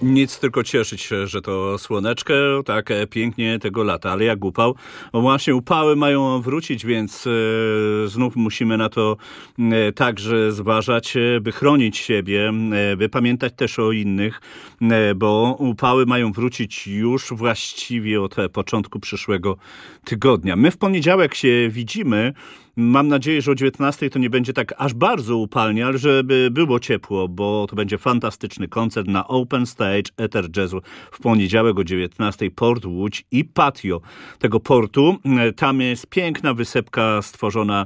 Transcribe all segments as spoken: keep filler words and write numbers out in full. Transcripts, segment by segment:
Nic, tylko cieszyć się, że to słoneczko tak pięknie tego lata, ale jak upał, no właśnie upały mają wrócić, więc e, znów musimy na to e, także zważać, e, by chronić siebie, e, by pamiętać też o innych, e, bo upały mają wrócić już właściwie od e, początku przyszłego tygodnia. My w poniedziałek się widzimy. Mam nadzieję, że o dziewiętnastej to nie będzie tak aż bardzo upalnie, ale żeby było ciepło, bo to będzie fantastyczny koncert na Open Stage Ether Jazzu w poniedziałek o dziewiętnastej. Port Łódź i patio tego portu. Tam jest piękna wysepka stworzona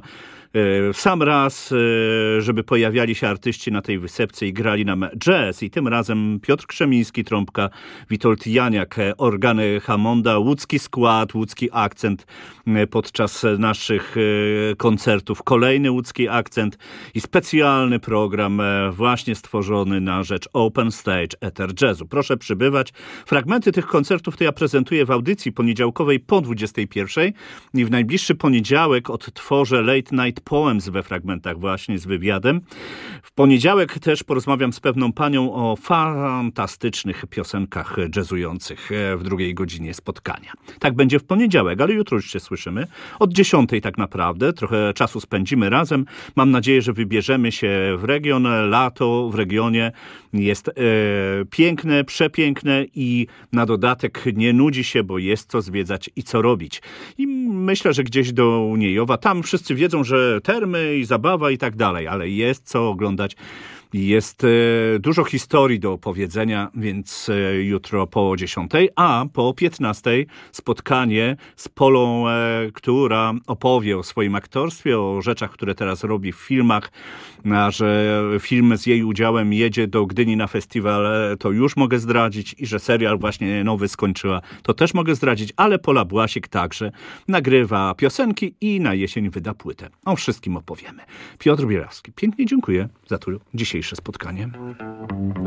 w sam raz, żeby pojawiali się artyści na tej wysepce i grali nam jazz. I tym razem Piotr Krzemiński, trąbka, Witold Janiak, organy Hammonda, łódzki skład, łódzki akcent podczas naszych koncertów. Kolejny łódzki akcent i specjalny program właśnie stworzony na rzecz Open Stage Ether Jazzu. Proszę przybywać. Fragmenty tych koncertów to ja prezentuję w audycji poniedziałkowej po dwudziestej pierwszej i w najbliższy poniedziałek odtworzę Late Night Poems we fragmentach właśnie z wywiadem. W poniedziałek też porozmawiam z pewną panią o fantastycznych piosenkach jazzujących w drugiej godzinie spotkania. Tak będzie w poniedziałek, ale jutro już się słyszymy. Od dziesiątej tak naprawdę. Trochę czasu spędzimy razem. Mam nadzieję, że wybierzemy się w region. Lato w regionie jest e, piękne, przepiękne i na dodatek nie nudzi się, bo jest co zwiedzać i co robić. I myślę, że gdzieś do Uniejowa. Tam wszyscy wiedzą, że termy i zabawa i tak dalej, ale jest co oglądać. Jest e, dużo historii do opowiedzenia, więc e, jutro po dziesiątej, a po piętnastej spotkanie z Polą, e, która opowie o swoim aktorstwie, o rzeczach, które teraz robi w filmach, a że film z jej udziałem jedzie do Gdyni na festiwal, e, to już mogę zdradzić i że serial właśnie nowy skończyła, to też mogę zdradzić, ale Pola Błasik także nagrywa piosenki i na jesień wyda płytę. O wszystkim opowiemy. Piotr Bierawski, pięknie dziękuję za to dzisiejsze spotkanie.